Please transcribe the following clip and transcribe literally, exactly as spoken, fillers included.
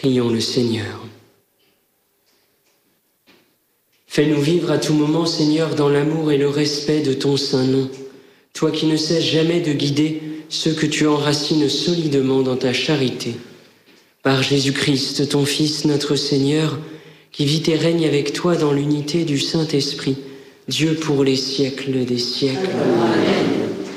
Prions le Seigneur. Fais-nous vivre à tout moment, Seigneur, dans l'amour et le respect de ton saint nom. Toi qui ne cesses jamais de guider ceux que tu enracines solidement dans ta charité. Par Jésus-Christ, ton Fils, notre Seigneur, qui vit et règne avec toi dans l'unité du Saint-Esprit, Dieu pour les siècles des siècles. Amen.